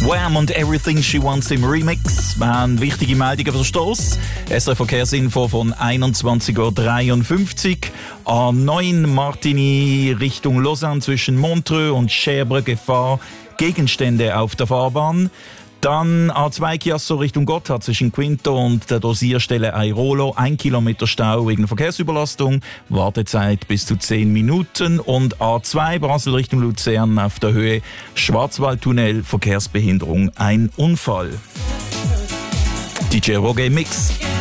Wham! Und Everything She Wants im Remix. Wir haben wichtige Meldungen Verstoß. SRF Verkehrsinfo von 21.53 Uhr. A9 Martigny Richtung Lausanne zwischen Montreux und Cherbourg Gefahr. Gegenstände auf der Fahrbahn. Dann A2 Chiasso Richtung Gotthard zwischen Quinto und der Dosierstelle Airolo. 1 Kilometer Stau wegen Verkehrsüberlastung. Wartezeit bis zu 10 Minuten. Und A2 Basel Richtung Luzern auf der Höhe Schwarzwaldtunnel. Verkehrsbehinderung. Ein Unfall. DJ Roger Mix.